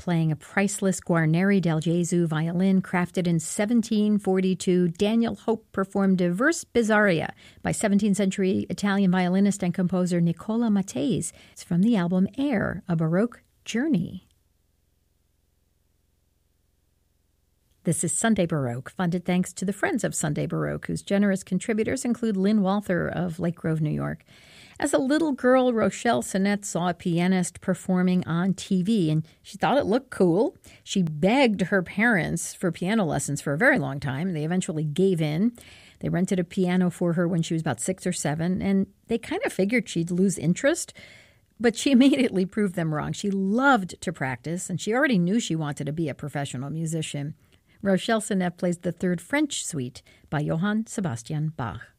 playing a priceless Guarneri del Gesù violin crafted in 1742. Daniel Hope performed Diverse Bizarria by 17th century Italian violinist and composer Nicola Mattese. It's from the album Air, a Baroque Journey. This is Sunday Baroque, funded thanks to the Friends of Sunday Baroque, whose generous contributors include Lynn Walther of Lake Grove, New York. As a little girl, Rochelle Sinnett saw a pianist performing on TV, and she thought it looked cool. She begged her parents for piano lessons for a very long time. They eventually gave in. They rented a piano for her when she was about 6 or 7, and they kind of figured she'd lose interest. But she immediately proved them wrong. She loved to practice, and she already knew she wanted to be a professional musician. Rochelle Sinnett plays the Third French Suite by Johann Sebastian Bach.